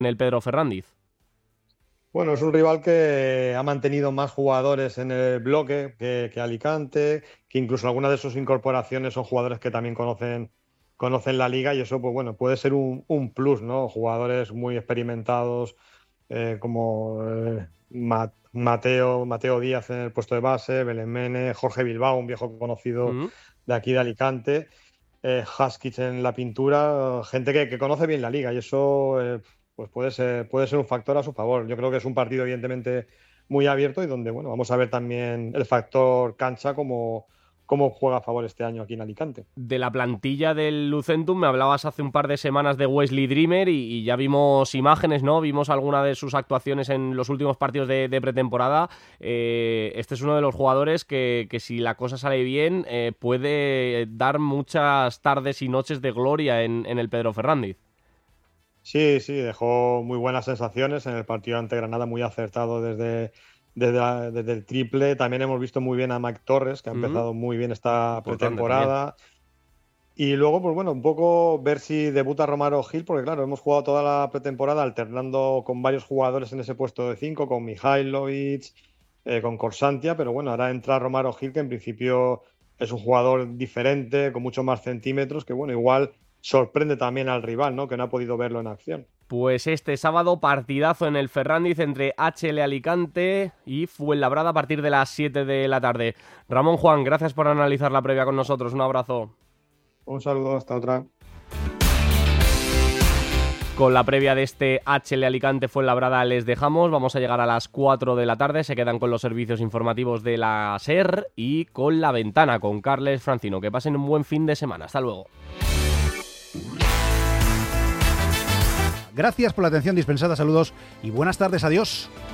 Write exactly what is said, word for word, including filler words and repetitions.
en el Pedro Ferrándiz. Bueno, es un rival que ha mantenido más jugadores en el bloque que, que Alicante, que incluso algunas de sus incorporaciones son jugadores que también conocen, conocen la liga, y eso, pues bueno, puede ser un, un plus, ¿no? Jugadores muy experimentados, eh, como eh, Ma- Mateo, Mateo Díaz en el puesto de base, Belén Mene, Jorge Bilbao, un viejo conocido Mm. de aquí de Alicante, eh, Haskic en la pintura, gente que, que conoce bien la liga, y eso eh, pues puede ser, puede ser un factor a su favor. Yo creo que es un partido evidentemente muy abierto y donde, bueno, vamos a ver también el factor cancha como, como juega a favor este año aquí en Alicante. De la plantilla del Lucentum me hablabas hace un par de semanas de Wesley Dreamer y, y ya vimos imágenes, ¿no? Vimos alguna de sus actuaciones en los últimos partidos de, de pretemporada. Eh, este es uno de los jugadores que, que si la cosa sale bien eh, puede dar muchas tardes y noches de gloria en, en el Pedro Ferrándiz. Sí, sí, dejó muy buenas sensaciones en el partido ante Granada, muy acertado desde, desde, la- desde el triple. También hemos visto muy bien a Mike Torres, que ha Mm, empezado muy bien esta importante también. pretemporada. Y luego, pues bueno, un poco ver si debuta Romaro Gil, porque claro, hemos jugado toda la pretemporada alternando con varios jugadores en ese puesto de cinco, con Mihailovic, eh, con Corsantia, pero bueno, ahora entra Romaro Gil, que en principio es un jugador diferente, con muchos más centímetros, que bueno, igual sorprende también al rival, ¿no? Que no ha podido verlo en acción. Pues este sábado partidazo en el Ferrándiz entre H L Alicante y Fuenlabrada a partir de las siete de la tarde. Ramón, Juan, gracias por analizar la previa con nosotros. Un abrazo. Un saludo, hasta otra. Con la previa de este H L Alicante Fuenlabrada les dejamos. Vamos a llegar a las cuatro de la tarde. Se quedan con los servicios informativos de la SER y con La Ventana, con Carles Francino. Que pasen un buen fin de semana. Hasta luego. Gracias por la atención dispensada, saludos y buenas tardes, adiós.